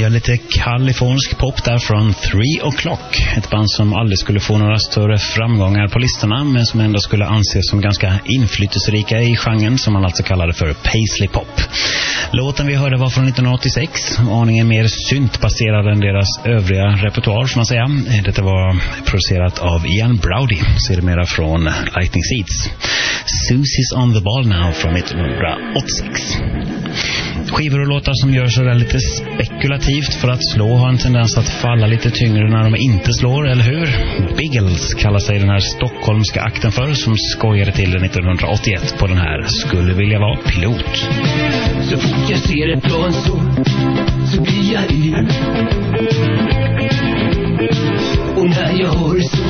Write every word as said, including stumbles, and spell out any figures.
gör lite kalifornisk pop där från Three O'Clock. Ett band som aldrig skulle få några större framgångar på listorna, men som ändå skulle anses som ganska inflytelserika i genren, som man alltså kallade för Paisley Pop. Låten vi hörde var från nittonhundraåttiosex, aningen mer syntbaserad än deras övriga repertoar, som man säger. Detta var producerat av Ian Browdy, sedermera från Lightning Seeds. Susie's on the Ball Now från nittonhundraåttiosex. Skivor och låtar som gör sådär lite spekulativt för att slå har en tendens att falla lite tyngre när de inte slår, eller hur? Biggles kallar sig den här stockholmska akten för, som skojade till det nittonhundraåttioett på den här Skulle vilja vara pilot. Så fort jag ser ett plan så, så blir jag yr. Och när jag hör så